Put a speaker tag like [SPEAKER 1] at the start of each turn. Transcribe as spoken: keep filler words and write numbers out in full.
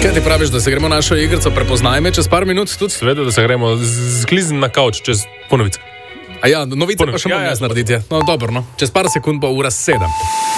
[SPEAKER 1] Kaj ti praviš, da se gremo našo igrico prepoznajme čez par minut tudi?
[SPEAKER 2] Seveda, da se gremo zglizni na kavč čez ponovice.
[SPEAKER 1] A ja, novice
[SPEAKER 2] Ponovic.
[SPEAKER 1] pa še
[SPEAKER 2] Ja,
[SPEAKER 1] moram
[SPEAKER 2] ja,
[SPEAKER 1] jaz narediti. No, dobro, no. Čez par sekund pa ura sedem.